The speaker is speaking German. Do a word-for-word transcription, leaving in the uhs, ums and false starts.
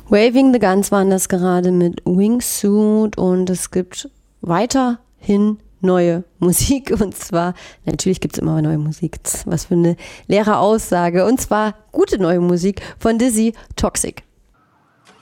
Waving the Guns waren das gerade mit Wingsuit und es gibt weiterhin neue Musik und zwar, natürlich gibt es immer neue Musik, was für eine leere Aussage, und zwar gute neue Musik von Dizzy, Toxic.